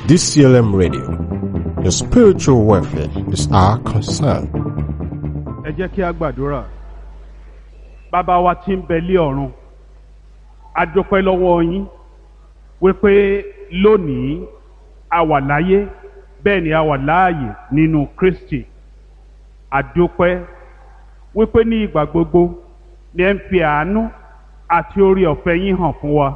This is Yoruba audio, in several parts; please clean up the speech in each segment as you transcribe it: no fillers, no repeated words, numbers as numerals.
DCLM Radio. Your spiritual welfare is our concern. Ẹ jẹ́ kí a gbàdúrà. Bàbá wa tí ń bẹ lé ọ̀run, a dúpẹ́ lọ́wọ́ yín wípé lónìí a wà láyé bẹ́ẹ̀ ni a wà láàyè nínú Kristi. A dúpẹ́ wípé ní ìgbà gbogbo ni ẹ ń fi àánú àti oore ọ̀fẹ́ yín hàn fún wa.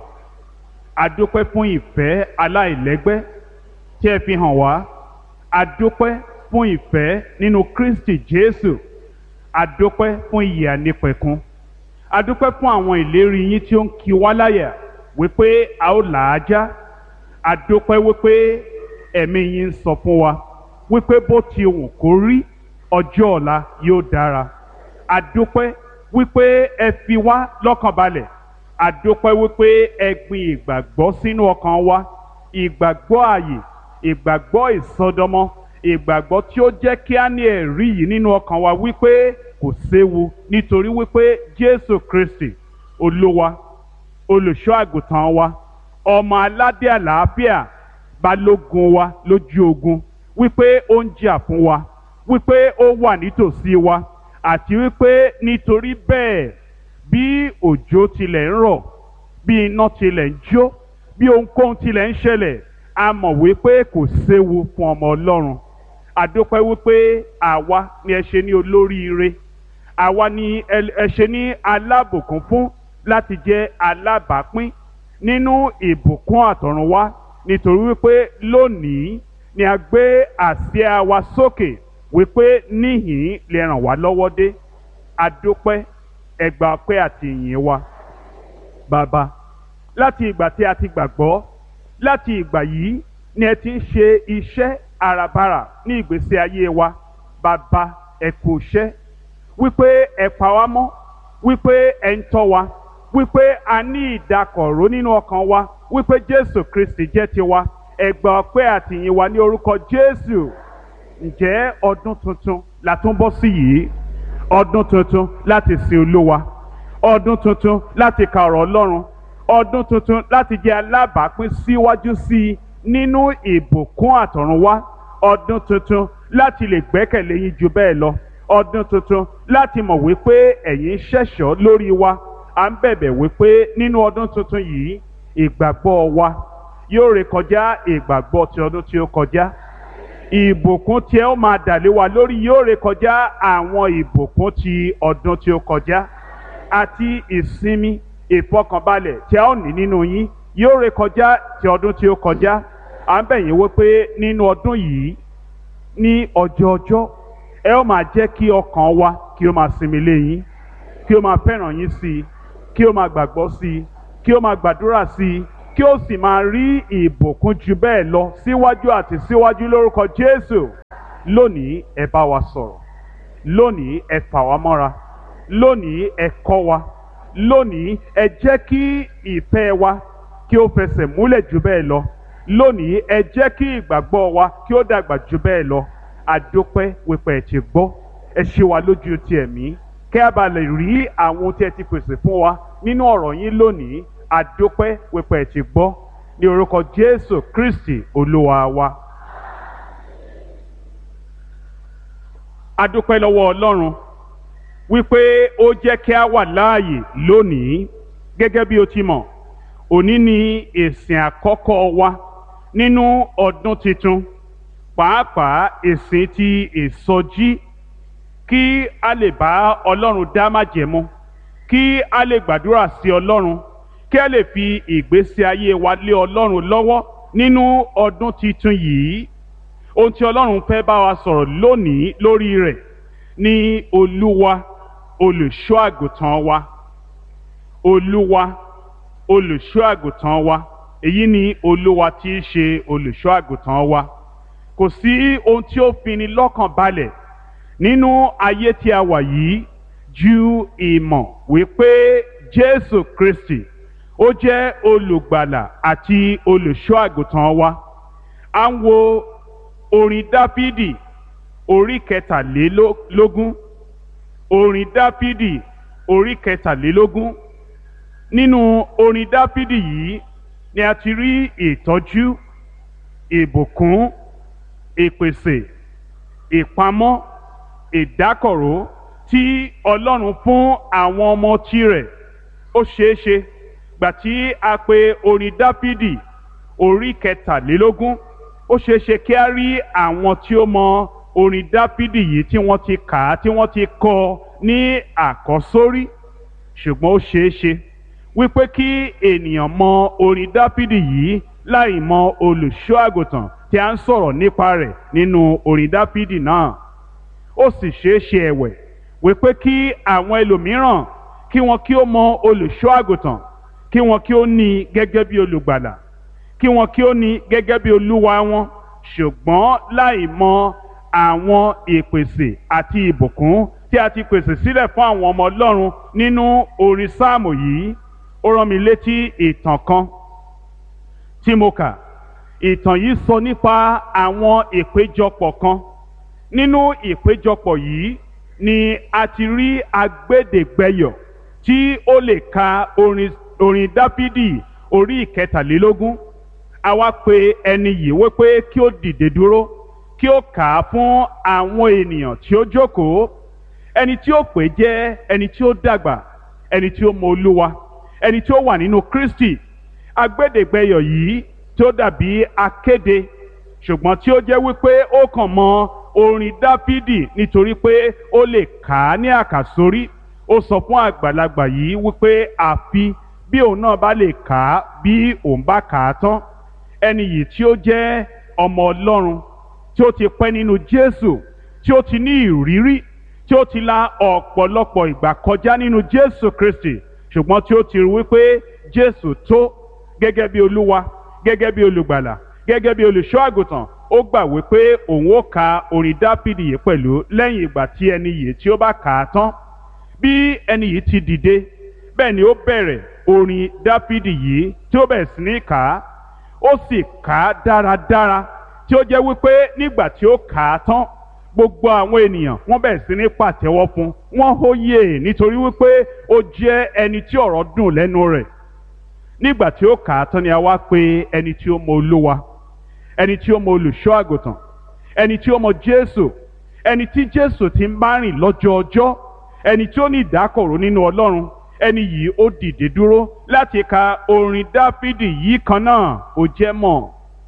A dúpẹ́ fún ìfẹ́ aláìlẹ́gbẹ́ tí ẹ fi hàn wá. A dúpẹ́ fún ìfẹ́ nínú Kristi Jésù. A dúpẹ́ fún ìyè ànípẹ̀kun. A dúpẹ́ fún àwọn ìlérí yín tí ó ń kì wá láyà wípé a ó là á já. A dúpẹ́ wípé ẹ̀mí yín ń sọ fún wa wípé bó ti wù kó rí ọjọ́ ọ̀la yóò dára. A dúpẹ́ wípé ẹ fi wá lọ́kàn balẹ̀. A dúpẹ́ wípé ẹ gbin ìgbàgbọ́ sínú ọkàn wa. Ìgbàgbọ́ ààyè, ìgbàgbọ́ ìsọdọmọ, ìgbàgbọ́ tí ó jẹ́ kí á ní ẹ̀rí yìí nínú ọkàn wa wípé kò séwu nítorí wípé Jésù Kristi Olúwa, olùṣọ́ àgùntàn wa, ọmọ aládé àlàáfíà, balógun wa lójú ogun, wípé ó ń jà fún wa, wípé ó wà nítòsí wa, àti wípé nítorí bẹ́ẹ̀ bí òjò tilẹ̀ ń rọ̀, bí iná tilẹ̀ ń jó, bí ohunkóhun tilẹ̀ ń ṣẹlẹ̀, a mọ̀ wípé kò séwu fún ọmọ Ọlọ́run. A dúpẹ́ wípé àwa ni ẹ ṣe ní olóríire, àwa ni ẹ ṣe ní alábùkún fún láti jẹ́ alábàápín nínú ìbùkún àtọ̀runwá, nítorí wípé lónìí ni a gbé àsíá wa sókè wípé níhìn lè ràn wá lọ́wọ́ dé. A dúpẹ́, ẹ gbà ọpẹ́ àti ìyìn wa. Bàbá, láti ìgbà tí a ti gbàgbọ́, láti ìgbà yìí ni ẹ ti ń ṣe iṣẹ́ àràbarà ní ìgbésí ayé wa. Bàbá, ẹ kú iṣẹ́, wípé ẹ pa wá mọ́, wípé ẹ ń tọ́ wa, wípé a ní ìdákọ̀ró nínú ọkàn wa, wípé Jésù Kristi jẹ́ tiwa. Ẹ gbà ọpẹ́ àti ìyìn wa ní orúkọ Jésù. Ǹjẹ́ ọdún tuntun la tún bọ́ sí yìí? Ọdún tuntun láti sin Olúwa, ọdún tuntun láti ka ọ̀rọ̀ Ọlọ́run, ọdún tuntun láti jẹ́ alábàápín síwájú sí i nínú ìbùkún àtọ̀runwá, ọdún tuntun láti lè gbẹ́kẹ̀lé yín ju bẹ́ẹ̀ lọ, ọdún tuntun láti mọ̀ wípé ẹ̀yin ṣẹ̀ṣọ́ lórí wa. À ń bẹ̀bẹ̀ wípé nínú ọdún tuntun yìí ìgbàgbọ́ wa yóò rékọjá ìgbàgbọ́ ti ọdún tí ó kọjá. Ìbùkún tí ẹ ó máa dàlé wa lórí yóò rékọjá àwọn ìbùkún ti ọdún tí ó kọjá, àti ìsinmi ìfọkànbalẹ̀ tí a ó ní nínú yín yóò rékọjá ti ọdún tí ó kọjá. À ń bẹ̀ yín wípé nínú ọdún yìí ní ọjọọjọ́ ẹ ó máa jẹ́ kí ọkàn wa kí ó máa sinmi lé yín, kí ó máa fẹ́ràn yín sí i, kí ó máa gbàgbọ́ sí i, kí ó máa gbàdúrà sí i, kí ó sì máa rí ìbùkún ju bẹ́ẹ̀ lọ síwájú àti síwájú lórúkọ Jésù. Lónìí ẹ bá wa sọ̀rọ̀, lónìí ẹ fà wá mọ́ra, lónìí ẹ kọ́ wa, lónìí ẹ jẹ́ kí ìfẹ́ wa kí ó fẹsẹ̀ múlẹ̀ ju bẹ́ẹ̀ lọ, lónìí ẹ jẹ́ kí ìgbàgbọ́ wa kí ó dàgbà ju bẹ́ẹ̀ lọ. A dúpẹ́ wípé ẹ ti gbọ́, ẹ ṣe wa lójú ti ẹ̀mí kí a bá lè rí àwọn ohun tí ẹ ti pèsè fún wa nínú ọ̀rọ̀ yín lónìí. A dúpẹ́ wípé ẹ ti gbọ́ ní orúkọ Jésù Kristi Olúwa wa. A dúpẹ́ lọ́wọ́ Ọlọ́run wípé ó jẹ́ kí a wà láàyè lónìí. Gẹ́gẹ́ bí o ti mọ̀, òní ni ìsìn àkọ́kọ́ wa nínú ọdún tuntun, pàápàá ìsìn ti ìsọjí, kí a lè bá Ọlọ́run dá májẹ̀mú, kí a lè gbàdúrà sí Ọlọ́run, kí a lè fi ìgbésí ayé wa lé Ọlọ́run lọ́wọ́ nínú ọdún tuntun yìí. Ohun tí Ọlọ́run fẹ́ bá wa sọ̀rọ̀ lónìí lórí rẹ̀ ni Olúwa olùṣọ́ àgùntàn wa. Olúwa olùṣọ́ àgùntàn wa. Èyí ni Olúwa tí í ṣe olùṣọ́ àgùntàn wa. Kò sí ohun tí ó fini lọ́kàn balẹ̀ nínú ayé tí a wà yìí ju ìmọ̀ wípé Jésù Kristi ó jẹ́ olùgbàlà àti olùṣọ́ àgùntàn wa. À ń wo orin Dáfídì orí kẹtàlélógún, orin Dáfídì orí kẹtàlélógún. Nínú orin Dáfídì yìí ni a ti rí ìtọ́jú ìbùkún, ìpèsè, ìpamọ́, ìdákọ̀ró tí Ọlọ́run fún àwọn ọmọ tirẹ̀. Ó ṣeéṣe gbà tí a pè orin Dáfídì orí kẹtàlélógún, ó ṣeéṣe kí a rí àwọn tí ó mọ orin Dáfídì yìí tí wọ́n ti kà á, tí wọ́n ti kọ ní àkọ́sórí. Ṣùgbọ́n ó ṣeéṣe wípé kí ènìyàn mọ orin Dáfídì yìí láì mọ olùṣọ́ àgùntàn tí a ń sọ̀rọ̀ nípa rẹ̀ nínú orin Dáfídì náà. Ó sì ṣeéṣe ẹ̀wẹ̀ wípé kí àwọn ẹlòmíràn kí wọn kí ó mọ olùṣọ́ àgùntàn, kí wọn kí ó ní gẹ́gẹ́ bí olùgbàlà, kí wọn kí ó ní gẹ́gẹ́ bí olúwa wọn, ṣùgbọ́n láì mọ àwọn ìpèsè àti ìbùkún tí a ti pèsè sílẹ̀ fún àwọn ọmọ Ọlọ́run nínú orin sáàmù yìí. Ó rán mi létí ìtàn kan tí mo kà. Ìtàn yìí sọ nípa àwọn ìpéjọpọ̀ kan. Nínú ìpéjọpọ̀ yìí ni a ti rí agbẹ́dẹ̀gbẹ́yọ̀ tí ó lè ka orin Dáfídì orí ìkẹtàlélógún. A wá pe ẹni yìí wípé kí ó dìde dúró, kí ó kà á fún àwọn ènìyàn tí ó jókòó. Ẹni tí ó pè jẹ́ ẹni tí ó dàgbà, ẹni tí ó mọ Olúwa, ẹni tí ó wà nínú Kristi. Agbẹ́dẹ̀gbẹ́yọ̀ yìí tí ó dàbí akéde, ṣùgbọ́n tí ó jẹ́ wípé ó kàn mọ orin Dáfídì nítorí pé ó lè kà á ní àkàsórí. Ó sọ fún àgbàlagbà yìí wípé àfi bí òun náà bá lè kà á bí òun bá kà á tán. Ẹni yìí tí ó jẹ́ ọmọ Ọlọ́run, tí ó ti pẹ́ nínú Jésù, tí ó ti ní ìrírí, tí ó ti la ọ̀pọ̀lọpọ̀ ìgbà kọjá nínú Jésù Kristi, ṣùgbọ́n tí ó ti rí wípé Jésù tó gẹ́gẹ́ bí Olúwa, gẹ́gẹ́ bí olùgbàlà, gẹ́gẹ́ bí olùṣọ́ àgùntàn. Ó gbà wípé òun ó ka orin Dáfídì yìí pẹ̀lú lẹ́yìn ìgbà tí ẹni yìí tí ó bá kà á tán. Bí ẹni yìí ti dìde, bẹ́ẹ̀ ni ó bẹ̀rẹ̀ orin Dáfídì yìí tí ó bẹ̀rẹ̀ sí ní kà á. Ó sì kà á dáradára tí ó jẹ́ wípé nígbà tí ó kà á tán, gbogbo àwọn ènìyàn wọ́n bẹ̀rẹ̀ sí ní pàtẹ́wọ́ fún, wọ́n hóyè nítorí wípé ó jẹ́ ẹni tí ọ̀rọ̀ dùn lẹ́nu rẹ̀. Nígbà tí ó kà á tán ni a wá pe ẹni tí ó mọ Olúwa, ẹni tí ó mọ olùṣọ́ àgùntàn, ẹni tí ó mọ Jésù, ẹni tí Jésù ti ń bá rìn lọ́jọ́ ọjọ́, ẹni tí ó ní ìdákọ̀ró nínú Ọlọ́run. Ẹni yìí ó dìde dúró láti ka orin Dáfídì yìí kan náà. Ó jẹ́ mọ̀,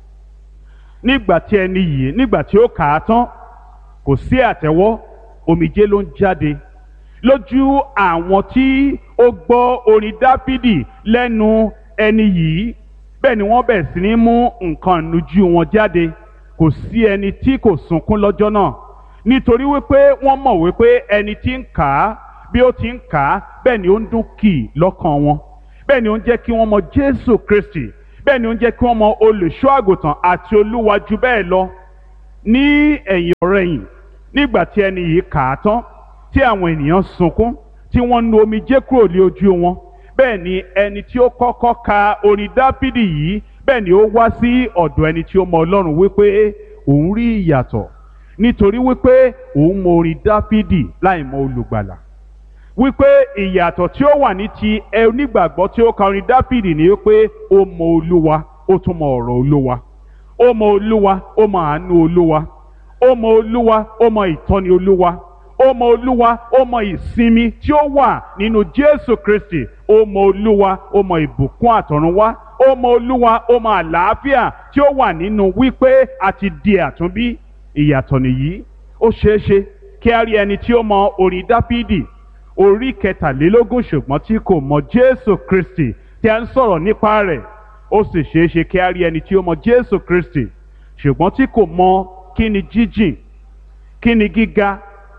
nígbà tí ẹni yìí nígbà tí ó kà á tán, kò sí àtẹ́wọ́, omijé ló ń jáde lójú àwọn tí ó gbọ́ orin Dáfídì lẹ́nu ẹni yìí. Bẹ́ẹ̀ ni wọ́n bẹ̀rẹ̀ sí ní mú nǹkan ìnujú wọn jáde. Kò sí ẹni tí kò sunkún lọ́jọ́ náà, nítorí wípé wọ́n mọ̀ wípé ẹni tí ń kà á, bí ó ti ń kà á, bẹ́ẹ̀ ni ó ń dún kì lọ́kàn wọn. Bẹ́ẹ̀ ni ó ń jẹ́ kí wọ́n mọ Jésù Kristi. Bẹ́ẹ̀ ni ó ń jẹ́ kí wọ́n mọ olùṣọ́ àgùntàn àti Olúwa jù bẹ́ẹ̀ lọ. Ní ẹ̀yìn ọ̀rẹ̀yìn, nígbà tí ẹni yìí kà á tán, tí àwọn ènìyàn sunkún, tí wọ́n nu omijé kúrò ní ojú wọn, bẹ́ẹ̀ ni ẹni tí ó kọ́kọ́ ka orin Dáfídì yìí, bẹ́ẹ̀ ni ó wá sí ọ̀dọ̀ ẹni tí ó mọ Ọlọ́run wípé òun rí ìyàtọ̀, nítorí wípé òun mọ orin Dáfídì láì mọ olùgbàlà. Wípé ìyàtọ̀ tí ó wà ní ti onígbàgbọ́ tí ó ka orin Dáfídì ni wípé ó mọ Olúwa, ó tún mọ ọ̀rọ̀ Olúwa. Ó mọ Olúwa, ó mọ àánú Olúwa. Ó mọ Olúwa, ó mọ ìtọ́ni Olúwa. Ó mọ Olúwa, ó mọ ìsinmi tí ó wà nínú Jésù Kristi. Ó mọ Olúwa, ó mọ ìbùkún àtọ̀runwá. Ó mọ Olúwa, ó mọ àlàáfíà tí ó wà nínú wípé a ti di àtúnbí. Ìyàtọ̀ nìyí. Ó ṣeéṣe kí a rí ẹni tí ó mọ orin Dáfídì orí kẹtàlélógún ṣùgbọ́n tí kò mọ Jésù Kristi tí a ń sọ̀rọ̀ nípa rẹ̀. Ó sì ṣeéṣe kí a rí ẹni tí ó mọ Jésù Kristi ṣùgbọ́n tí kò mọ kí ni jíjìn, kí ni gíga,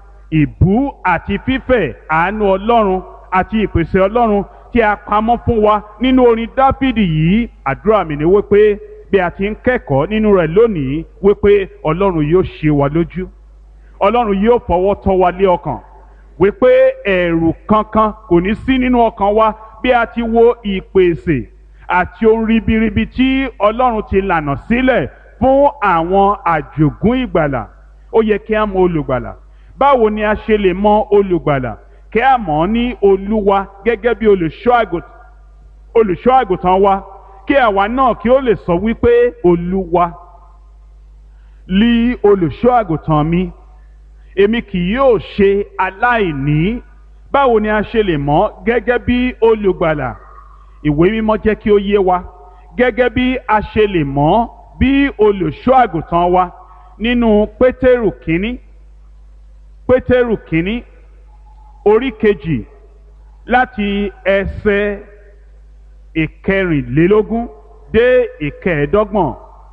ìbú àti fífẹ̀ àánú Ọlọ́run àti ìpèsè Ọlọ́run tí a pamọ́ fún wa nínú orin Dáfídì yìí. Àdúrà mi ni wípé bí a ti ń kẹ́kọ̀ọ́ nínú rẹ̀ lónìí, wípé Ọlọ́run yóò ṣe wa lójú, Ọlọ́run yóò fọwọ́ tọ́ wa lé ọkàn, wípé ẹ̀rù kankan kò ní sí nínú ọkàn wa bí a ti wo ìpèsè àti ohun ribiribi tí Ọlọ́run ti lànà sílẹ̀ fún àwọn àjògún ìgbàlà. Ó yẹ kí a mọ olùgbàlà. Báwo ni a ṣe lè mọ olùgbàlà? Kí a mọ̀ ọ́ ní Olúwa gẹ́gẹ́ bí olùṣọ́ àgùntàn wa, kí àwa náà kí ó lè sọ wípé Olúwa lí olùṣọ́ àgùntàn mi, èmi kì yóò ṣe aláìní. Báwo ni a ṣe lè mọ̀ gẹ́gẹ́ bí olùgbàlà? Ìwé mímọ́ jẹ́ kí ó yé wa gẹ́gẹ́ bí a ṣe lè mọ̀ bí olùṣọ́ àgùntàn wa nínú Pétérù kínní orí kejì láti ẹsẹ̀ ìkẹrìnlélógún dé ìkẹẹ̀ẹ́dọ́gbọ̀n.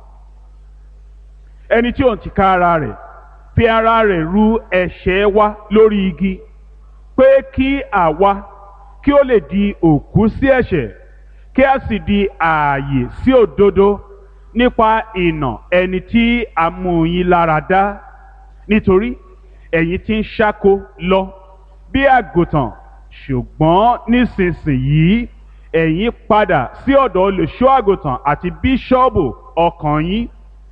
Ẹni tí òun tìka ara rẹ̀ fi ara rẹ̀ ru ẹ̀ṣẹ̀ wa lórí igi, pé kí àwa kí ó lè di òkú sí ẹ̀ṣẹ̀, kí a sì di ààyè sí òdodo, nípa ìnà ẹni tí a mú yín lára dá. Nítorí ẹ̀yin ti ń ṣáko lọ bí àgùntàn, ṣùgbọ́n nísinsìnyí ẹ̀yin padà sí ọ̀dọ̀ olùṣọ́ àgùntàn àti bíṣọ́ọ̀bù ọkàn yín.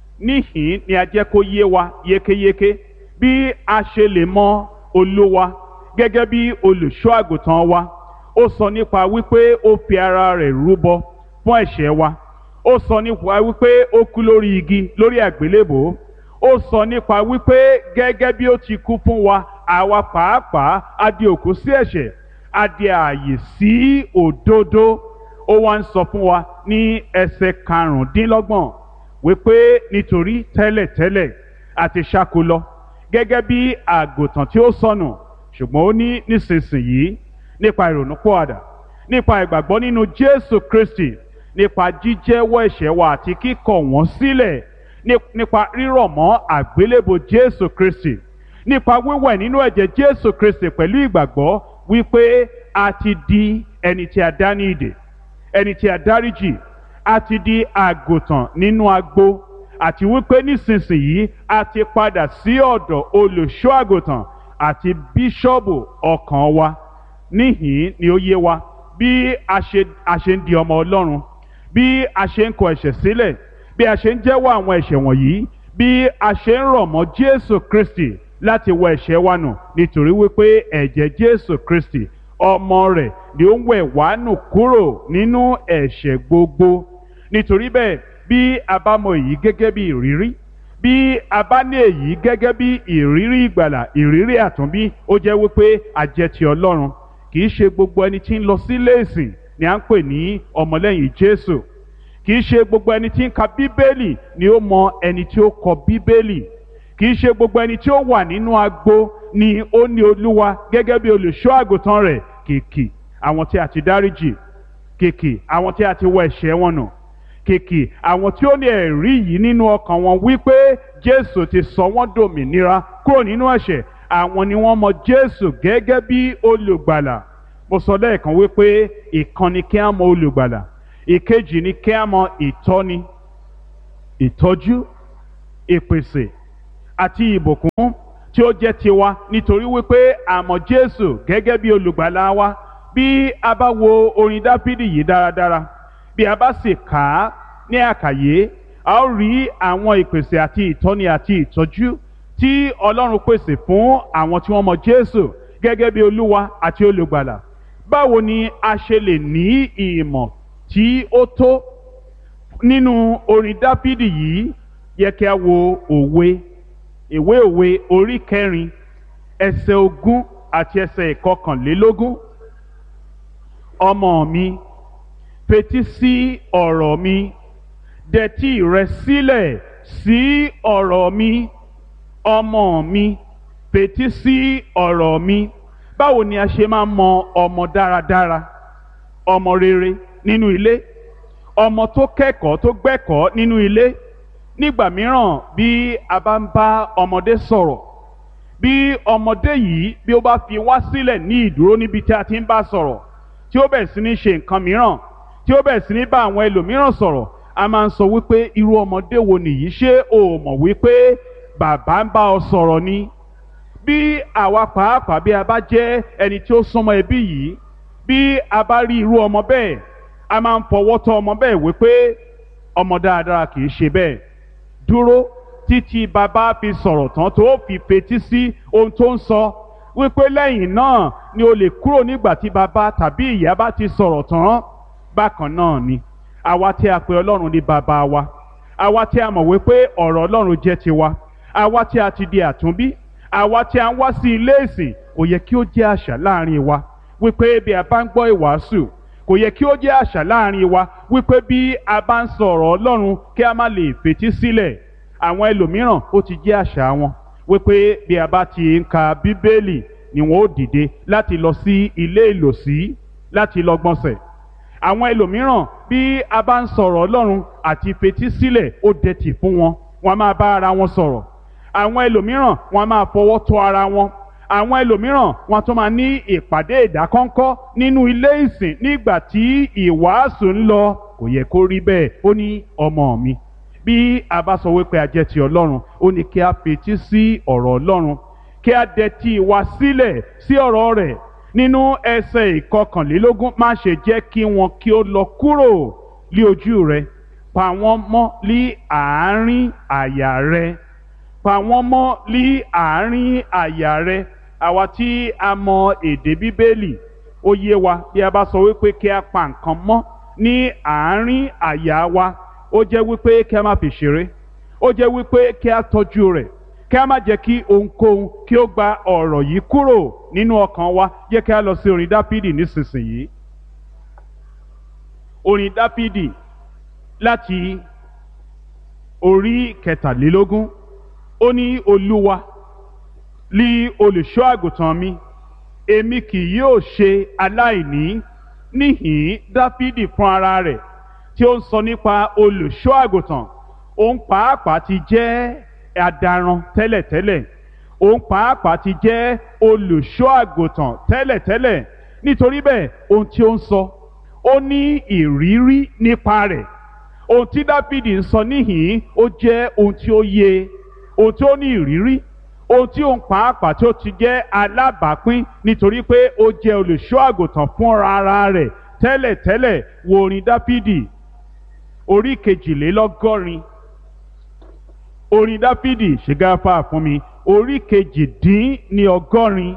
Níhìn ni a jẹ́ kó yé wa yékéyéké bí a ṣe lè mọ Olúwa gẹ́gẹ́ bí olùṣọ́ àgùntàn wa. Ó sọ nípa wípé ó fi ara rẹ̀ rúbọ fún ẹ̀ṣẹ̀ wa. Ó sọ nípa wípé ó kú lórí igi, lórí àgbélébòó. Ó sọ nípa wípé gẹ́gẹ́ bí ó ti kú fún wa, àwa pàápàá a di òkú sí ẹ̀ṣẹ̀, a di ààyè sí òdodo. Ó wá ń sọ fún wa ní ẹsẹ̀ karùndínlọ́gbọ̀n wípé nítorí tẹ́lẹ̀tẹ́lẹ̀ a ti ṣáko lọ gẹ́gẹ́ bí àgùntàn tí ó sọnù, ṣùgbọ́n ó ní nísinsìnyí nípa ìrònúpìwàdà, nípa ìgbàgbọ́ nínú Jésù Kristi, nípa jíjẹ́wọ́ ẹ̀ṣẹ̀ wa àti kíkọ̀ wọ́n sílẹ̀, nípa rírọ̀ mọ́ àgbélébò Jésù Kristi, nípa wíwẹ̀ nínú ẹ̀jẹ̀ Jésù Kristi pẹ̀lú ìgbàgbọ́ wípé a ti di ẹni tí a dá ní ìdè, ẹni tí a dáríjì, a ti di àgùntàn nínú agbo, àti wípé nísinsìnyí a ti padà sí ọ̀dọ̀ olùṣọ́ àgùntàn àti bíṣọ́ọ̀bù ọkàn wa. Níhìn ni ó yé wa bí a ṣe ń di ọmọ Ọlọ́run, bí a ṣe ń kọ ẹ̀ṣẹ̀ sílẹ̀, bí a ṣe ń jẹ́wọ́ àwọn ẹ̀ṣẹ̀ wọ̀nyí, bí a ṣe ń rọ̀ mọ́ Jésù Kristi láti wọ ẹ̀ṣẹ̀ wa nù, nítorí wípé ẹ̀jẹ̀ Jésù Kristi ọmọ rẹ̀ ni ó ń wẹ̀ wá nù kúrò nínú ẹ̀ṣẹ̀ gbogbo. Nítorí bẹ́ẹ̀, bí a bá mọ èyí gẹ́gẹ́ bí ìrírí, bí a bá ní èyí gẹ́gẹ́ bí ìrírí ìgbàlà, ìrírí àtúnbí, ó jẹ́ wípé a jẹ́ ti Ọlọ́run. Kì í ṣe gbogbo ẹni tí ń lọ sílé ìsìn ni à ń pè ní ọmọlẹ́yìn Jésù. Kì í ṣe gbogbo ẹni tí ń ka Bíbélì ni ó mọ ẹni tí ó kọ Bíbélì. Kì í ṣe gbogbo ẹni tí ó wà nínú agbo ni ó ní Olúwa gẹ́gẹ́ bí olùṣọ́ àgùntàn rẹ̀. Kìkì àwọn tí a ti dáríjì, kìkì àwọn tí a ti wọ ẹ̀ṣẹ̀ wọn nù, kìkì àwọn tí ó ní ẹ̀rí yìí nínú ọkàn wọn wípé Jésù ti sọ wọ́n dòmìnira kúrò nínú ẹ̀ṣẹ̀, àwọn ni wọ́n mọ Jésù gẹ́gẹ́ bí olùgbàlà. Mo sọ lẹ́ẹ̀kan wípé ìkan ni kí á mọ olùgbàlà, ìkejì ni kí á mọ ìtọ́ni, ìtọ́jú, ìpèsè àti ìbùkún tí ó jẹ́ tiwa nítorí wípé a mọ Jésù gẹ́gẹ́ bí olùgbàlà wa. Bí a bá wo orin Dáfídì yìí dáradára, bí a bá sì kà á ní àkàyé, a ó rí àwọn ìpèsè àti ìtọ́ni àti ìtọ́jú tí Ọlọ́run pèsè fún àwọn tí wọ́n mọ Jésù gẹ́gẹ́ bí Olúwa àti olùgbàlà. Báwo ni a ṣe lè ní ìmọ̀ tí ó tó nínú orin Dáfídì yìí? Yẹ kí a wo ìwé òwe orí 4 ẹsẹ̀ 20 àti ẹsẹ̀ 21. Ọmọ mi, fetí sí ọ̀rọ̀ mi, dẹtí rẹ sílẹ̀ sí ọ̀rọ̀ mi. Ọmọ mi, fetí sí ọ̀rọ̀ mi. Báwo ni a ṣe máa mọ ọmọ dáradára, ọmọ rere nínú ilé, ọmọ tó kẹ́kọ̀ọ́ tó gbẹ́kọ̀ọ́ nínú ilé? Nígbà mìíràn bí a bá ń bá ọmọdé sọ̀rọ̀, bí ọmọdé yìí bí ó bá fi wá sílẹ̀ ní ìdúró níbi tí a ti ń bá sọ̀rọ̀, tí ó bẹ̀rẹ̀ sí ní ṣe nǹkan mìíràn, tí ó bẹ̀rẹ̀ sí ní bá àwọn ẹlòmíràn sọ̀rọ̀, a máa ń sọ wípé irú ọmọdé wo nìyí? Ṣé o mọ̀ wípé bàbá ń bá ọ sọ̀rọ̀ ni? Bí àwa pàápàá bí a bá jẹ́ ẹni tí ó súnmọ́ ẹbí yìí, bí a bá rí irú ọmọ bẹ́ẹ̀, a máa ń fọwọ́ tọ́ ọmọ bẹ́ẹ̀ wípé ọmọ dáadáa kì í ṣe bẹ́ẹ̀. Dúró títí bàbá fi sọ̀rọ̀ tán tó fi fetí sí ohun tó ń sọ, wípé lẹ́yìn náà ni o lè kúrò nígbà tí bàbá tàbí ìyá bá ti sọ̀rọ̀ tán. Bákan náà ni àwa tí a pè Ọlọ́run ní bàbá wa, àwa tí a mọ̀ wípé ọ̀rọ̀ Ọlọ́run jẹ́ tiwa, àwa tí a ti di àtúnbí, àwa tí a ń wá sí ilé ìsìn, kò yẹ kí ó jẹ́ àṣà láàrin wa wípé bí a bá ń gbọ́ ìwàásù, kò yẹ kí ó jẹ́ àṣà láàrin wa wípé bí a bá ń sọ ọ̀rọ̀ Ọlọ́run kí a má lè fetí sílẹ̀. Àwọn ẹlòmíràn ó ti jẹ́ àṣà wọn wípé bí a bá ti ń ka Bíbélì ni wọn ó dìde láti lọ sí ilé ìlòsí láti lọ gbọ̀nsẹ̀. Àwọn ẹlòmíràn bí a bá ń sọ̀rọ̀ Ọlọ́run àti fetí sílẹ̀ ó dẹ̀tì fún wọn, wọn a máa bá ara wọn sọ̀rọ̀. Àwọn ẹlòmíràn wọn a máa fọwọ́ tọ́ ara wọn. Àwọn ẹlòmíràn wọn tún máa ní ìpàdé ìdákọ́ńkọ́ nínú ilé ìsìn nígbà tí ìwàásù ń lọ. Kò yẹ kó rí bẹ́ẹ̀. Ó ní ọmọ mi, bí a bá sọ wípé a jẹ́ ti Ọlọ́run, ó ní kí a fetí sí ọ̀rọ̀ Ọlọ́run, kí a dẹ̀tí wa sílẹ̀ sí ọ̀rọ̀ rẹ̀. Nínú ẹsẹ̀ 21, má ṣe jẹ́ kí wọn kí ó lọ kúrò lí ojú rẹ, pa wọ́n mọ́ lí àárín àyà rẹ, pa wọ́n mọ́ lí àárín àyà rẹ. Àwa tí a mọ èdè Bíbélì, ó yé wa bí a bá sọ wípé kí a pa nǹkan mọ́ ní àárín àyà wa, ó jẹ́ wípé kí a má fi ṣeré, ó jẹ́ wípé kí a tọ́jú rẹ̀, kí a má jẹ́ kí ohunkóhun kí ó gba ọ̀rọ̀ yìí kúrò nínú ọkàn wa. Jẹ́ kí a lọ sí orin Dáfídì nísinsìnyí. Orin Dáfídì láti orí 23. Ó ní, Olúwa lí olùṣọ́ àgùntàn mi, èmi kì yóò ṣe aláìní. Níhìn Dáfídì fún ara rẹ̀ tí ó ń sọ nípa olùṣọ́ àgùntàn. Òun pàápàá ti jẹ́ adaran tẹ́lẹ̀tẹ́lẹ̀, òun pàápàá ti jẹ́ olùṣọ́ àgùntàn tẹ́lẹ̀tẹ́lẹ̀. Nítorí bẹ́ẹ̀ ohun tí ó ń sọ, ó ní ìrírí nípa rẹ̀. Ohun tí Dáfídì ń sọ níhìn ó jẹ́ ohun tí ó yé, ohun tí ó ní ìrírí, ohun tí òun pàápàá tí ó ti jẹ́ alábàápín, nítorí pé ó jẹ́ olùṣọ́ àgùntàn fúnra ara rẹ̀ tẹ́lẹ̀tẹ́lẹ̀. Wo orin Dáfídì orí 22. Orin Dáfídì, ṣe gáfárà fún mi, orí 22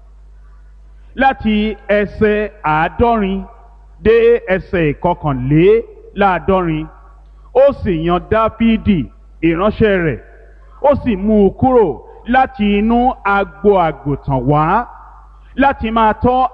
láti ẹsẹ̀ 70 dé ẹsẹ̀ 71. Ó sì yan Dáfídì ìránṣẹ́ rẹ̀, ó sì mú un kúrò láti inú agbo àgùntàn wá láti máa tọ́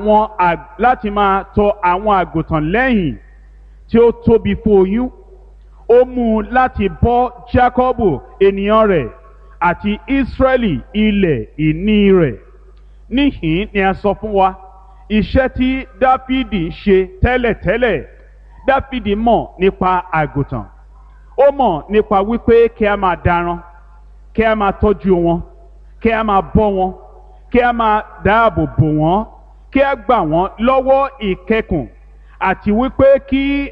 àwọn àgùntàn lẹ́yìn tí ó tóbi fún oyún. Ó mú un láti bọ́ Jákọ́bù ènìyàn rẹ̀ àti Ísírẹ́lì ilẹ̀ ìní rẹ̀. Níhìn ni a sọ fún wa iṣẹ́ tí Dáfídì ṣe tẹ́lẹ̀tẹ́lẹ̀. Dáfídì mọ̀ nípa àgùntàn, ó mọ̀ nípa wípé kí a máa daran, kí a máa tọ́jú wọn, kí a máa bọ́ wọn, kí a máa dáàbò bò wọ́n, kí a gbà wọ́n lọ́wọ́ ìkẹkùn, àti wípé kí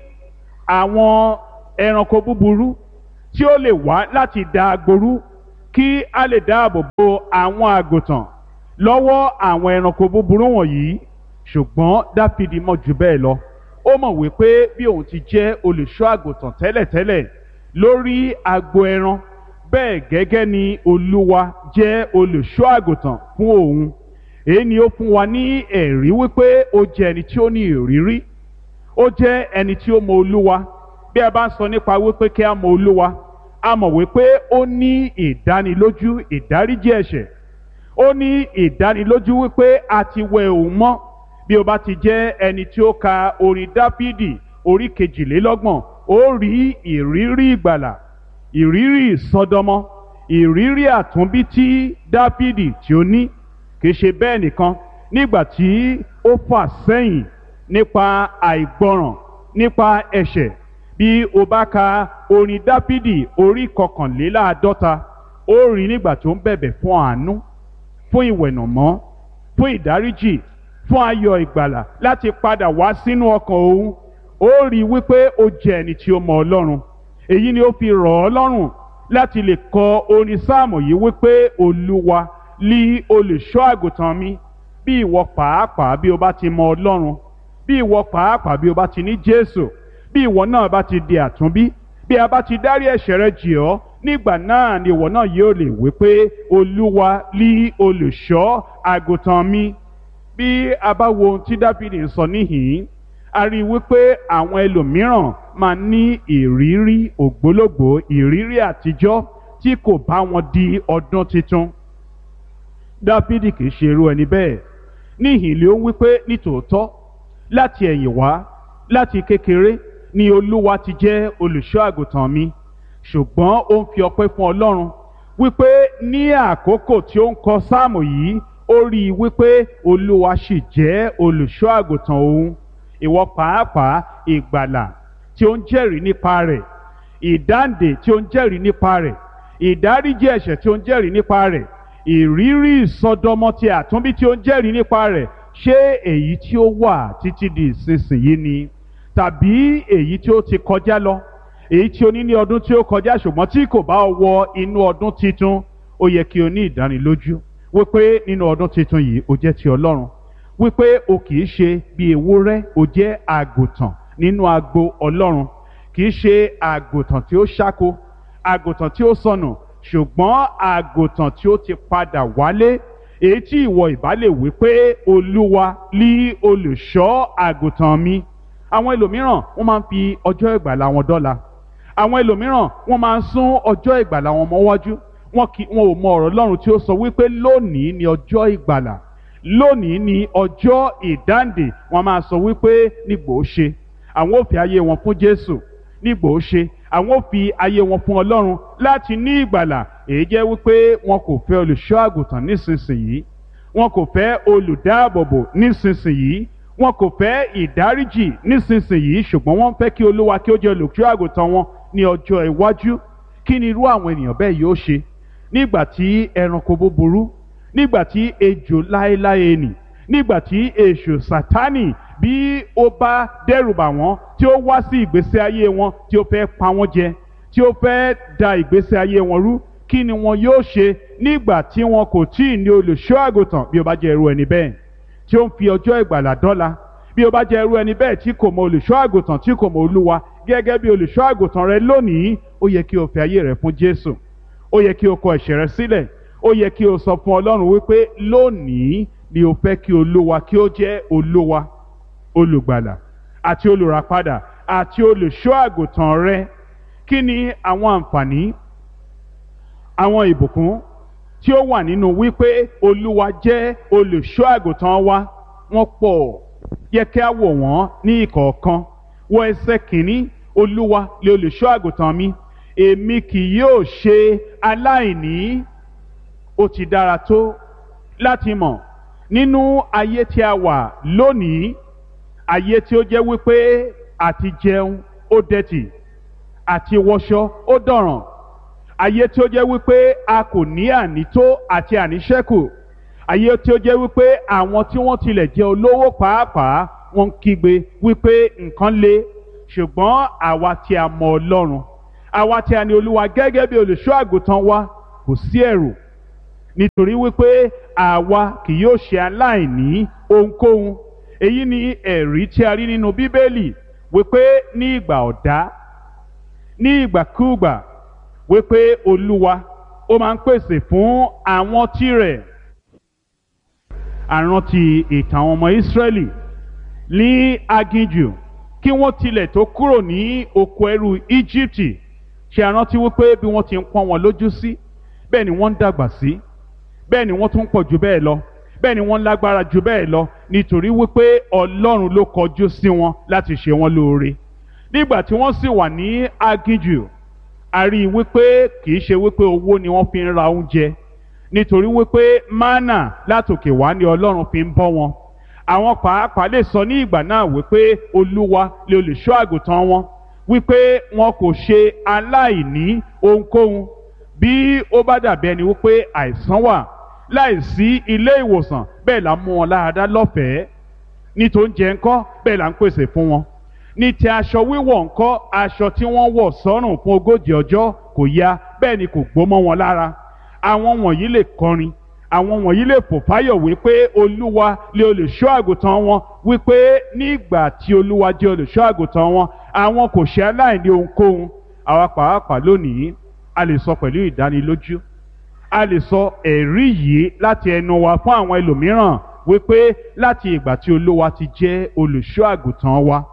àwọn ẹranko búburú tí ó lè wá láti da agboru, kí a lè dáàbò bo àwọn àgùntàn lọ́wọ́ àwọn ẹranko búburú wọ̀nyí. Ṣùgbọ́n Dáfídì mọ̀ jù bẹ́ẹ̀ lọ. Ó mọ̀ wípé bí òun ti jẹ́ olùṣọ́ àgùntàn tẹ́lẹ̀tẹ́lẹ̀ lórí agbo ẹran, bẹ́ẹ̀ gẹ́gẹ́ ni Olúwa jẹ́ olùṣọ́ àgùntàn fún òun. Èyí ni ó fún wa ní ẹ̀rí wípé ó jẹ́ ẹni tí ó ní ìrírí, ó jẹ́ ẹni tí ó mọ Olúwa. Bí a bá ń sọ nípa wípé kí a mọ Olúwa, a mọ̀ wípé ó ní ìdánilójú ìdáríjì ẹ̀ṣẹ̀, ó ní ìdánilójú wípé a ti wẹ òun mọ́. Bí o bá ti jẹ́ ẹni tí ó ka orin Dáfídì orí 22, ó rí ìrírí ìgbàlà, ìrírí ìsọdọmọ, ìrírí àtúnbí tí Dáfídì tí ó ní. Kì í ṣe bẹ́ẹ̀ nìkan, nígbà tí ó fà sẹ́yìn nípa àìgbọràn, nípa ẹ̀ṣẹ̀. Bí o bá ka orin Dáfídì orí 51, ó rí nígbà tó ń bẹ̀bẹ̀ fún àánú, fún ìwẹ̀nàmọ́, fún ìdáríjì, fún ayọ̀ ìgbàlà láti padà wá sínú ọkàn òun. Ó rí wípé ó jẹ́ ẹni tí ó mọ Ọlọ́run. Èyí ni ó fi rọ̀ ọ́ lọ́rùn láti lè kọ orin sáàmù yìí wípé, Olúwa lí olùṣọ́ àgùntàn mi. Bí ìwọ pàápàá bí o bá ti mọ Ọlọ́run, bí ìwọ pàápàá bí o bá ti ní Jésù, bí ìwọ náà bá ti di àtúnbí, bí a bá ti dárí ẹ̀ṣẹ̀ rẹ jì ọ́, nígbà náà ni ìwọ náà yóò lè wí pé, Olúwa lí olùṣọ́ àgùntàn mi. Bí a bá wo ohun tí Dáfídì ń sọ níhìn, a rí i wípé àwọn ẹlòmíràn máa ní ìrírí ògbólógbòó, ìrírí àtijọ́ tí kò bá wọn di ọdún tuntun. Dáfídì kì í ṣe irú ẹni bẹ́ẹ̀. Níhìn ló ń wípé nítòótọ́ láti ẹ̀yìn wá, láti kékeré ni Olúwa ti jẹ́ olùṣọ́ àgùntàn mi, ṣùgbọ́n ó ń fi ọpẹ́ fún Ọlọ́run wípé ní àkókò tí ó ń kọ sáàmù yìí ó rí i wípé Olúwa sì jẹ́ olùṣọ́ àgùntàn òun. Ìwọ pàápàá ìgbàlà tí ó ń jẹ́rìí nípa rẹ̀, ìdáǹdè tí ó ń jẹ́rìí nípa rẹ̀, ìdáríjì ẹ̀ṣẹ̀ tí ó ń jẹ́rìí nípa rẹ̀, ìrírí ìsọdọmọ ti àtúnbí tí ó ń jẹ́rìí nípa rẹ̀, ṣé èyí tí ó wà títí di ìsinsìnyí ni tàbí èyí tí ó ti kọjá lọ, èyí tí o ní ní ọdún tí ó kọjá ṣùgbọ́n tí kò bá wọ inú ọdún titun? Ó yẹ kí o ní ìdánilójú wípé nínú ọdún titun yìí o jẹ́ ti Ọlọ́run, wípé o kì í ṣe bí ewúrẹ́, o jẹ́ àgùntàn nínú agbo Ọlọ́run, kì í ṣe àgùntàn tí ó ṣáko, àgùntàn tí ó sọnù, ṣùgbọ́n àgùntàn tí ó ti padà wálé, èyí tí ìwọ ìbá lè wí pé Olúwa lí olùṣọ́ àgùntàn mi. Àwọn ẹlòmíràn wọ́n máa ń fi ọjọ́ ìgbàlà wọn dọ́là. Àwọn ẹlòmíràn wọ́n máa ń sún ọjọ́ ìgbàlà wọn mọ́wájú. Wọn ò mọ ọ̀rọ̀ Ọlọ́run tí ó sọ wípé lónìí ni ọjọ́ ìgbàlà, lónìí ni ọjọ́ ìdáǹdè. Wọ́n máa sọ wípé nígbò ó ṣe àwọn ò fi ayé wọn fún Jésù, nígbò ó ṣe àwọn ò fi ayé wọn fún Ọlọ́run láti ní ìgbàlà. Èyí jẹ́ wípé wọn kò fẹ́ olùṣọ́ àgùntàn nísinsìnyí, wọn kò fẹ́ olùdáàbòbò nísinsìnyí, wọn kò fẹ́ ìdáríjì nísinsìnyí, ṣùgbọ́n wọ́n fẹ́ kí Olúwa kí ó jẹ́ olùṣọ́ àgùntàn wọn ní ọjọ́ iwájú. Kí ni irú àwọn ènìyàn bẹ́ẹ̀ yóò ṣe nígbà tí ẹranko búburú, nígbà tí ejò láéláé nì, nígbà tí èṣù Sátánì bí ó bá dẹ́rùbà wọ́n, tí ó wá sí ìgbésí ayé wọn, tí ó fẹ́ pa wọ́n jẹ, tí ó fẹ́ da ìgbésí ayé wọn rú? Kí ni wọn yóò ṣe nígbà tí wọn kò tí ì ní olùṣọ́ àgùntàn? Bí ó bá jẹ́ irú ẹni bẹ́ẹ̀ tí ó ń fi ọjọ́ ìgbàlà dọ́là, bí ó bá jẹ́ irú ẹni bẹ́ẹ̀ tí kò mọ olùṣọ́ àgùntàn, tí kò mọ Olúwa gẹ́gẹ́ bí olùṣọ́ àgùntàn rẹ lónìí, ó yẹ kí o fi ayé rẹ fún Jésù. Ó yẹ kí o kọ ẹ̀ṣẹ̀ rẹ sílẹ̀. Ó yẹ kí o sọ fún Ọlọ́run wípé lónìí ni o fẹ́ kí Olúwa kí ó jẹ́ Olúwa, olùgbàlà àti olùràpadà àti olùṣọ́ àgùntàn rẹ. Kí ni àwọn àǹfààní, àwọn ìbùkún tí ó wà nínú wípé Olúwa jẹ́ olùṣọ́ àgùntàn wa? Wọ́n pọ̀. Yẹ kí a wò wọ́n ní ìkọ̀ọ̀kan. Wọ ẹsẹ̀ kìíní: Olúwa lé olùṣọ́ àgùntàn mi, èmi kì yóò ṣe aláìní. Ó ti dára tó láti mọ̀ nínú ayé tí a wà lónìí, ayé tí ó jẹ́ wípé àti jẹun ó dẹ̀tì, àti wọṣọ ó dọ̀ràn, ayé tí ó jẹ́ wípé a kò ní ànító àti àníṣẹ́kù, ayé tí ó jẹ́ wípé àwọn tí wọ́n tilẹ̀ jẹ́ olówó pàápàá wọ́n ń kígbe wípé nǹkan le. Ṣùgbọ́n àwa tí a mọ Ọlọ́run, àwa tí a ní Olúwa gẹ́gẹ́ bí olùṣọ́ àgùntàn wa, kò sí ẹ̀rù, nítorí wípé àwa kì yóò ṣe aláìní ohunkóhun. Èyí ni ẹ̀rí tí a rí nínú Bíbélì wípé ní ìgbà ọ̀dá, ní ìgbàkúùgbà, wípé Olúwa ó máa ń pèsè fún àwọn tirẹ̀. Àrántí ìtàn ọmọ Ísírẹ́lì ní aginjù kí wọ́n tilẹ̀ tó kúrò ní oko ẹrú Íjíbítì. Ṣé a rántí wípé bí wọ́n ti ń pọ́n wọn lójú sí, bẹ́ẹ̀ ni wọ́n ń dàgbà sí, bẹ́ẹ̀ ni wọ́n tún pọ̀ jù bẹ́ẹ̀ lọ, bẹ́ẹ̀ ni wọ́n ń lágbára jù bẹ́ẹ̀ lọ, nítorí wípé Ọlọ́run ló kọjú sí wọn láti ṣe wọn lóore. Nígbà tí wọ́n sì wà ní aginjù, a rí i wípé kì í ṣe wípé owó ni wọ́n fi ń ra oúnjẹ, nítorí wípé mánà látòkè wá ni Ọlọ́run fi ń bọ́ wọn. Àwọn pàápàá lè sọ ní ìgbà náà wípé Olúwa lè olùṣọ́ àgùntàn wọn, wípé wọn kò ṣe aláìní ohunkóhun. Bí ó bá dàbí ẹni wípé àìsàn wà láìsí ilé ìwòsàn, bẹ́ẹ̀ là ń mú wọn láradá lọ́fẹ̀ẹ́. Ní tó ń jẹ ńkọ́, bẹ́ẹ̀ là ń pèsè fún wọn. Ní ti aṣọ wíwọ̀ ńkọ́, aṣọ tí wọ́n wọ̀ sọ́rùn fún 40 ọjọ́ kò ya, bẹ́ẹ̀ ni kò gbó mọ́ wọn lára. Àwọn wọ̀nyí lè kọrin, àwọn wọ̀nyí lè fò fáyọ̀ wípé Olúwa lé olùṣọ́ àgùntàn wọn, wípé nígbà tí Olúwa jẹ́ olùṣọ́ àgùntàn wọn, àwọn kò ṣe aláìní ohunkóhun. Àwa pàápàá lónìí a lè sọ pẹ̀lú ìdánilójú, a lè sọ ẹ̀rí yìí láti ẹnu wa fún àwọn ẹlòmíràn wípé láti ìgbà tí Olúwa ti jẹ́ olùṣọ́ àgùntàn wa,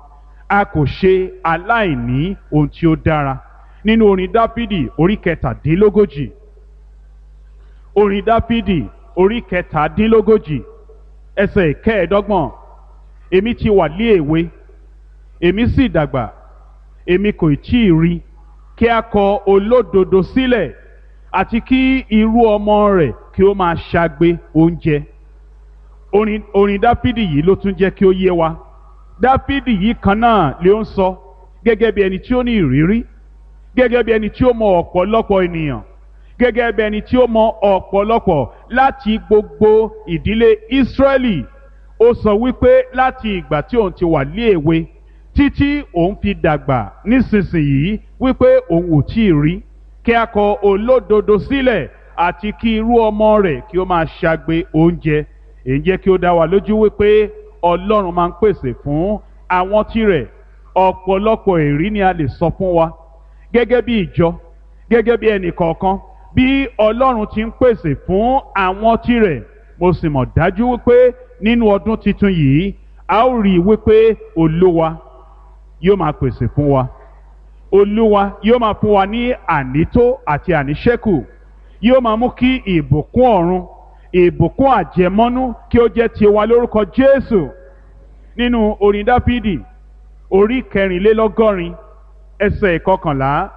a kò ṣe aláìní ohun tí ó dára. Nínú orin Dáfídì orí kẹtàdínlógójì, orin Dáfídì orí kẹtàdínlógójì ẹsẹ̀ kẹẹ̀ẹ́dọ́gbọ̀n: èmi ti wà lé èwe, èmi sì dàgbà, èmi kò tí ì rí kí a kọ olódodo sílẹ̀, àti kí irú ọmọ rẹ̀ kí ó máa ṣagbe oúnjẹ. Orin Dáfídì yìí ló tún jẹ́ kí ó yé wa. Dáfídì yìí kan náà ló ń sọ gẹ́gẹ́ bí ẹni tí ó ní ìrírí, gẹ́gẹ́ bí ẹni tí ó mọ ọ̀pọ̀lọpọ̀ ènìyàn, gẹ́gẹ́ bí ẹni tí ó mọ ọ̀pọ̀lọpọ̀ láti gbogbo ìdílé Ísírẹ́lì. Ó sọ wípé láti ìgbà tí òun ti wà ní èwe títí òun fi dàgbà nísinsìnyí, wípé òun ò tí ì rí kí a kọ olódodo sílẹ̀, àti kí irú ọmọ rẹ̀ kí ó máa ṣagbe oúnjẹ. Èyí jẹ́ kí ó dá wa lójú wípé Ọlọ́run máa ń pèsè fún àwọn tirẹ̀. Ọ̀pọ̀lọpọ̀ èrí ni a lè sọ fún wa gẹ́gẹ́ bí ìjọ, gẹ́gẹ́ bí ẹnì kọ̀ọ̀kan, bí Ọlọ́run ti ń pèsè fún àwọn tirẹ̀. Mo sì mọ̀ dájú wípé nínú ọdún tuntun yìí a ó rí i wípé Olúwa yóò máa pèsè fún wa. Olúwa yóò máa fún wa ní ànító àti àníṣẹ́kù. Yóò máa mú kí ìbùkún ọ̀run, ìbùkún àjẹmọ́nú kí ó jẹ́ tiwa lórúkọ Jésù. Nínú orin Dáfídì orí kẹrìnlélọ́gọ́rin ẹsẹ̀ ìkọkànlá,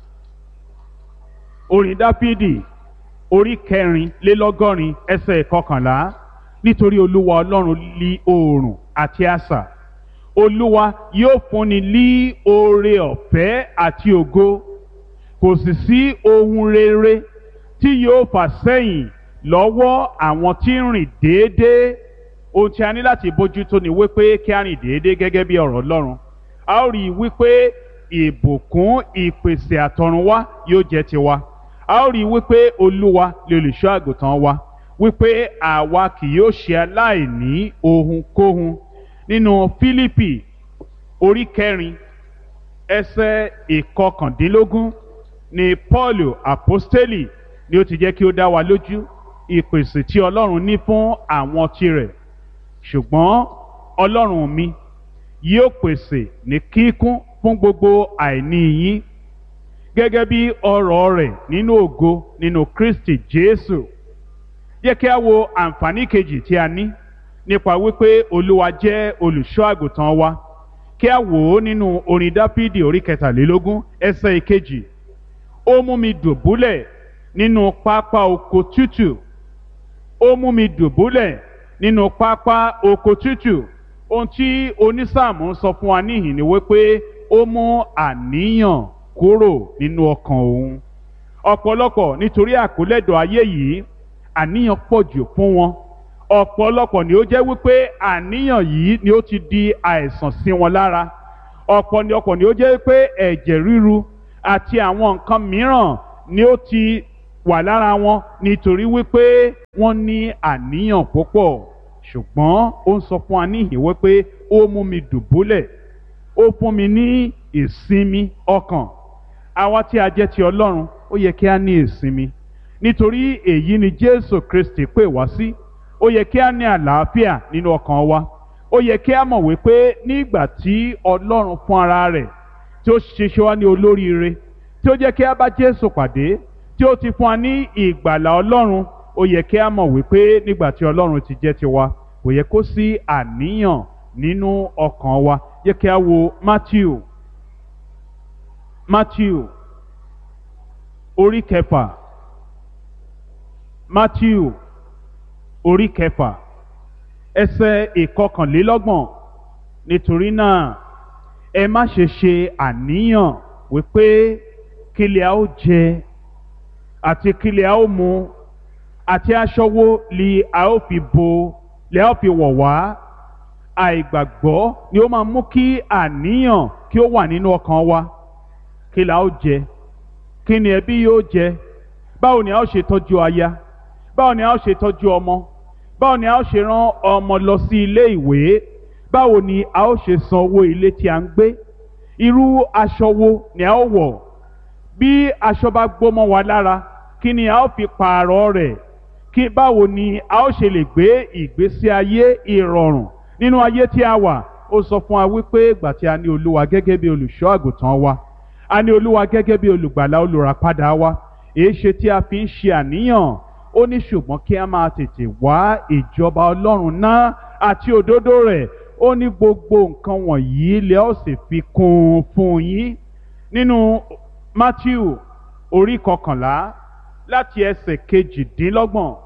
orin Dáfídì orí kẹrìnlélọ́gọ́rin ẹsẹ̀ ìkọkànlá: nítorí Olúwa Ọlọ́run lí oòrùn àti asà, Olúwa yóò fúnni ní oore ọ̀fẹ́ àti ògo, kò sì sí ohun rere tí yóò fà sẹ́yìn lọ́wọ́ àwọn tí ń rìn déédéé. Ohun tí a ní láti bójútó ni wípé kí a rìn déédéé gẹ́gẹ́ bí ọ̀rọ̀ Ọlọ́run. A ó rí i wípé ìbùkún ìpèsè àtọ̀runwá yóò jẹ́ tiwa. A ó rí i wípé Olúwa lè olùṣọ́ àgùntàn wa, wípé àwa kì yóò ṣe aláìní ohunkóhun. Nínú Fílípì orí kẹrin ẹsẹ̀ ìkọkàndínlógún ni Pọ́ọ̀lù àpọ́stélì ni ó ti jẹ́ kí ó dá wa lójú ìpèsè tí Ọlọ́run ní fún àwọn tirẹ̀. Ṣùgbọ́n Ọlọ́run mi yóò pèsè ní kíkún fún gbogbo àìní yín gẹ́gẹ́ bí ọrọ̀ rẹ̀ nínú ògo nínú Kristi Jésù. Jẹ́ kí a wo àǹfààní kejì tí a ní nípa wípé Olúwa jẹ́ olùṣọ́ àgùntàn wa. Kí a wò ó nínú orin Dáfídì orí kẹtàlélógún ẹsẹ̀ ìkejì: ó mú mi dùbúlẹ̀ nínú pápá oko tútù, ó mú mi dùbúlẹ̀ nínú pápá oko tútù. Ohun tí onísáàmù sọ fún wa níhìn ni wípé ó mú àníyàn kúrò nínú ọkàn òun. Ọ̀pọ̀lọpọ̀ nítorí àkólẹ́dọ̀ ayé yìí àníyàn pọ̀ jù fún wọn. Ọ̀pọ̀lọpọ̀ ni ó jẹ́ wípé àníyàn yìí ni ó ti di àìsàn sí wọn lára. Ọ̀pọ̀lọpọ̀ ni ó jẹ́ wípé ẹ̀jẹ̀ ríru àti àwọn nǹkan mìíràn ni ó ti wà lára wọn nítorí wípé wọ́n ní àníyàn púpọ̀. Ṣùgbọ́n ó ń sọ fún wa níhìn wípé ó mú mi dùbúlẹ̀, ó fún mi ní ìsinmi ọkàn. Àwa tí a jẹ́ ti Ọlọ́run ó yẹ kí a ní ìsinmi, nítorí èyí ni Jésù Kristi pè wá sí. Ó yẹ kí a ní àlàáfíà nínú ọkàn wa. Ó yẹ kí a mọ̀ wípé nígbà tí Ọlọ́run fún ara rẹ̀ tí ó ṣiṣẹ́ wá ní olóríire, tí ó jẹ́ kí a bá Jésù pàdé, tí ó ti fún wa ní ìgbàlà Ọlọ́run, ó yẹ kí a mọ̀ wípé nígbà tí Ọlọ́run ti jẹ́ tiwa, kò yẹ kó sí àníyàn nínú ọkàn wa. Yẹ kí a wo Mátíù orí kẹfà, Mátíù orí kẹfà ẹsẹ̀ ìkọkànlélọ́gbọ̀n: nítorí náà ẹ má ṣe ṣe àníyàn wípé kí lè a ó jẹ àti kí lè a ó mu, àti aṣọ wo lè a ó fi wọ̀ wá. Àìgbàgbọ́ ni ó máa mú kí àníyàn kí ó wà nínú ọkàn wa. Kí la ó jẹ? Kí ni ẹbí yóò jẹ? Báwo ni a ó ṣe tọ́jú aya? Báwo ni a ó ṣe tọ́jú ọmọ? Báwo ni a ó ṣe rán ọmọ lọ sí ilé ìwé? Báwo ni a ó ṣe san owó ilé tí a ń gbé? Irú aṣọ wo ni a ó wọ̀? Bí aṣọ bá gbó mọ́ wa lára, kí ni a ó fi pààrọ̀ rẹ̀? Báwo ni a ó ṣe lè gbé ìgbésí ayé ìrọ̀rùn nínú ayé tí a wà? ó sọ fún wa wípé ìgbà tí a ní Olúwa gẹ́gẹ́ bí olùṣọ́ àgùntàn wa, a ní Olúwa gẹ́gẹ́ bí olùgbàlà olùràpadà wa, èé ṣe tí a fi ń ṣe àníyàn? Ó ní ṣùgbọ́n kí a máa tètè wá ìjọba Ọlọ́run náà àti òdodo rẹ̀. Ó ní gbogbo nǹkan wọ̀nyí lẹ ó sì fi kún un fún yín. Nínú Mátíù orí 11 láti ẹsẹ̀ 22.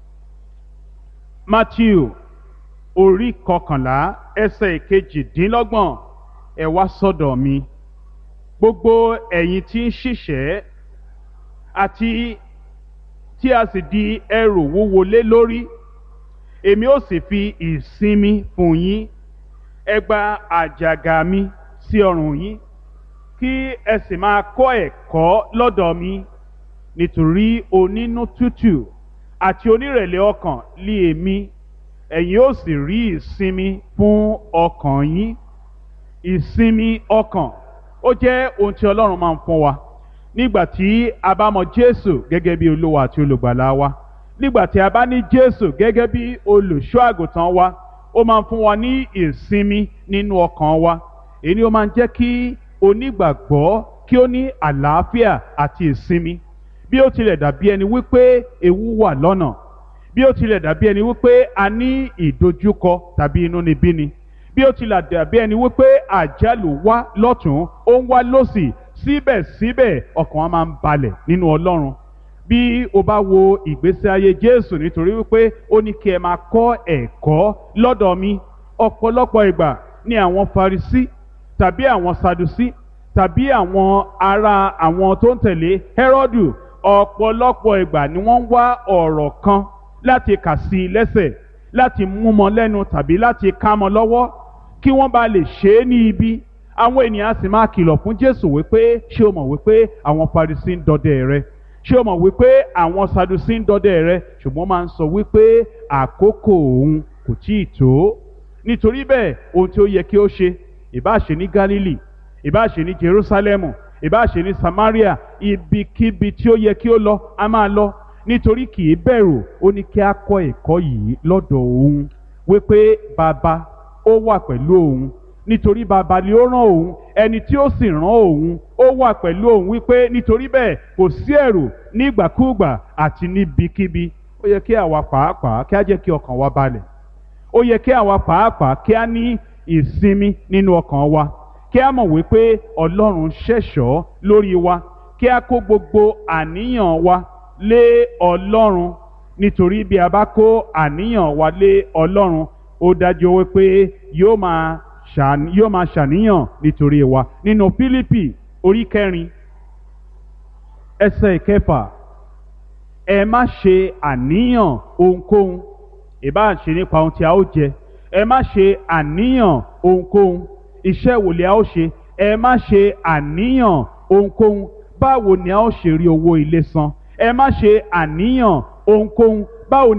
Mátíù orí 11 ẹsẹ̀ 22. Ẹ wá sọ́dọ̀ mi, gbogbo ẹ̀yin tí ń ṣiṣẹ́ àti tí a sì di ẹrù wúwo lé lórí, èmi ó sì fi ìsinmi fún yín. Ẹ gba àjàgà mi sí ọrùn yín, kí ẹ sì máa kọ́ ẹ̀kọ́ lọ́dọ̀ mi, nítorí onínú tútù àti onírẹ̀lẹ̀ ọkàn lé èmi, ẹ̀yin ó sì rí ìsinmi fún ọkàn yín. Ìsinmi ọkàn ó jẹ́ ohun tí Ọlọ́run máa ń fún wa nígbà tí a bá mọ Jésù gẹ́gẹ́ bí Olúwa àti olùgbàlà wa. Nígbà tí a bá ní Jésù gẹ́gẹ́ bí olùṣọ́ àgùntàn wa, ó máa ń fún wa ní ìsinmi nínú ọkàn wa. Èyí ni ó máa ń jẹ́ kí onígbàgbọ́ kí ó ní àlàáfíà àti ìsinmi. Bí ó tilẹ̀ dàbí ẹni wípé ewu wà lọ́nà, bí ó tilẹ̀ dàbí ẹni wípé a ní ìdojúkọ tàbí inúnibíni, bí ó tilẹ̀ dàbí ẹni wípé àjálù wá lọ́tún ó ń wá lósì, síbẹ̀síbẹ̀ ọkàn wa máa ń balẹ̀ nínú Ọlọ́run. Bí o bá wo ìgbésí ayé Jésù, nítorí wípé ó ní kí ẹ máa kọ́ ẹ̀kọ́ lọ́dọ̀ mi, ọ̀pọ̀lọpọ̀ ìgbà ni àwọn Farisí tàbí àwọn Sadusí tàbí àwọn tó ń tẹ̀lé Hẹ́rọ́dù, ọ̀pọ̀lọpọ̀ ìgbà ni wọ́n ń wá ọ̀rọ̀ kan láti kà sí i lẹ́sẹ̀, láti mú mọ́ lẹ́nu tàbí láti ká mọ́ lọ́wọ́ kí wọ́n bá lè ṣe é ní ibi. Àwọn ènìyàn sì máa kìlọ̀ fún Jésù wípé ṣé o mọ̀ wípé àwọn Farisí ń dọdẹ rẹ? Ṣé o mọ̀ wípé àwọn Sadusí ń dọdẹ rẹ? Ṣùgbọ́n máa ń sọ wípé àkókò òun kò tíì tó. Nítorí bẹ́ẹ̀ ohun tí ó yẹ kí ó ṣe, ìbá ṣe ní Gálílì, ìbá ṣe ní Jerúsálẹ́mù, ìbá ṣe ní Samaria, ibikíbi tí ó yẹ kí ó lọ a máa lọ, nítorí kì í bẹ̀rù. Ó ní kí a kọ́ ẹ̀kọ́ yìí lọ́dọ̀ òun, wípé bàbá ó wà pẹ̀lú òun, nítorí bàbá ni ó rán òun, ẹni tí ó sì rán òun ó wà pẹ̀lú òun, wípé nítorí bẹ́ẹ̀ kò sí ẹ̀rù nígbàkúùgbà àti níbikíbi. Ó yẹ kí àwa pàápàá kí a jẹ́ kí ọkàn wa balẹ̀. Ó yẹ kí àwa pàápàá kí a ní ìsinmi nínú ọkàn wa, kí a mọ̀ wípé Ọlọ́run ṣẹ̀ṣọ́ lórí wa, kí a kó gbogbo àníyàn wa lé Ọlọ́run, nítorí bí a bá kó àníyàn wa lé Ọlọ́run, ó dájú wípé yóò máa ṣàníyàn nítorí wa. Nínú Fílípì orí 4 ẹsẹ̀ 6, ẹ má ṣe àníyàn ohunkóhun, ìbá ṣe nípa ohun tí a ó jẹ, ẹ má ṣe àníyàn ohunkóhun iṣẹ́ wo ni a ó ṣe, ẹ má ṣe àníyàn ohunkóhun báwo ni a ó ṣe rí owó ilé san, ẹ má ṣe àníyàn ohunkóhun báwo